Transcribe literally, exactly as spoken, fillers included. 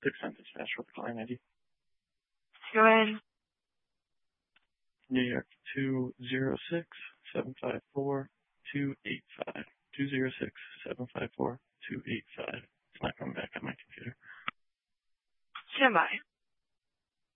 Six sentence fast for the client I D. Go ahead. New York two zero six seven five four two eight five. Two zero six seven five four two eight five. It's not coming back on my computer. Stand by.